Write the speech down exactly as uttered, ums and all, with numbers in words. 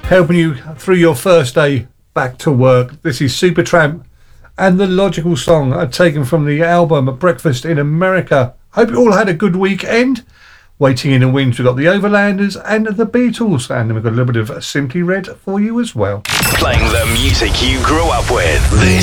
helping you through your first day back to work. This is Supertramp and The Logical Song, uh, taken from the album Breakfast in America. Hope you all had a good weekend. Waiting in the wings, we've got the Overlanders and the Beatles, and we've got a little bit of Simply Red for you as well. Playing the music you grew up with. This